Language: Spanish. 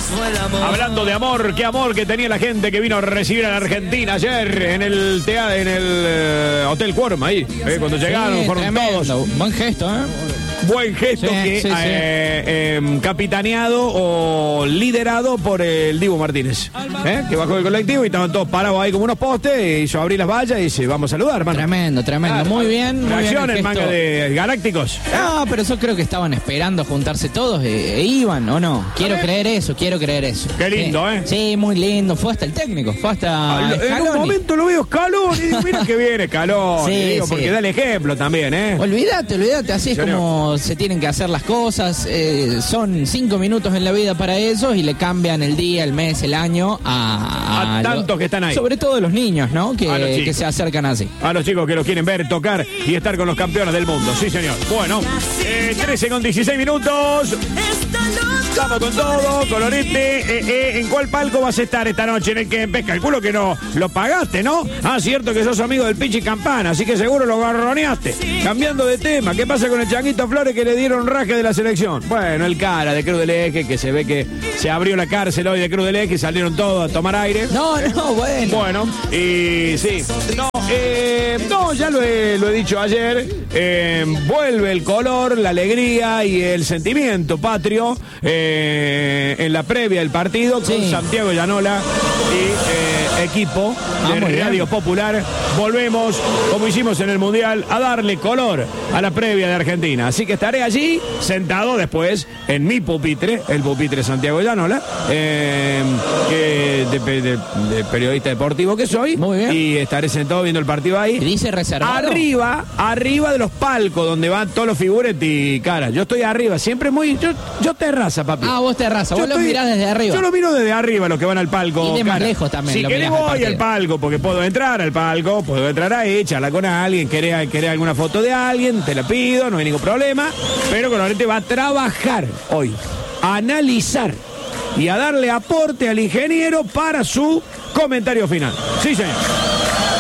Hablando de amor, qué amor que tenía la gente que vino a recibir a la Argentina ayer en el Hotel Quorum, ahí. Cuando llegaron, fueron tremendo. todos. Buen gesto, ¿eh? Buen gesto capitaneado o liderado por el Dibu Martínez, que bajó del colectivo y estaban todos parados ahí como unos postes, y yo abrí las vallas y dice, vamos a saludar, hermano. Tremendo, muy bien. Reacciones, manga de galácticos. No, pero yo creo que estaban esperando juntarse todos e iban, ¿o no? Quiero creer eso. Qué lindo, ¿eh? Sí, muy lindo. Fue hasta el técnico, fue hasta en un momento lo veo Scaloni, y digo, mira que viene Scaloni, sí. porque da el ejemplo también, ¿eh? Olvídate, así es como se tienen que hacer las cosas. Son 5 minutos en la vida para ellos y le cambian el día, el mes, el año a tantos que están ahí. Sobre todo los niños, ¿no? Que se acercan así. A los chicos que los quieren ver, tocar y estar con los campeones del mundo. Sí, señor. Bueno, 13 con 16 minutos. Estamos con todo, colorete. ¿En cuál palco vas a estar esta noche? En el que calculo que no lo pagaste, ¿no? Ah, cierto que sos amigo del Pichi Campana, así que seguro lo garroneaste. Cambiando de tema, ¿qué pasa con el Changuito Flores que le dieron raje de la selección? Bueno, el cara de Cruz del Eje, que se ve que se abrió la cárcel hoy de Cruz del Eje y salieron todos a tomar aire. Bueno. Bueno, y sí. No, ya lo he dicho ayer. Vuelve el color, la alegría y el sentimiento patrio en la previa del partido con Santiago Llanola y equipo de Radio Popular. Volvemos, como hicimos en el Mundial, a darle color a la previa de Argentina. Así que estaré allí, sentado después en mi pupitre, el pupitre Santiago Llanola, de periodista deportivo que soy. Muy bien. Y estaré sentado viendo el partido ahí. ¿Dice reservado? Arriba de los palcos donde van todos los figuretes y cara. Yo estoy arriba, siempre muy... Yo terraza, papi. Ah, vos terraza, vos lo mirás desde arriba. Yo lo miro desde arriba, los que van al palco. Y de más lejos también. Si querés voy al palco, porque puedo entrar al palco, puedo entrar ahí, charlar con alguien, querés alguna foto de alguien, te la pido, no hay ningún problema. Pero Colorete va a trabajar hoy, a analizar y a darle aporte al ingeniero para su comentario final. Sí, señor.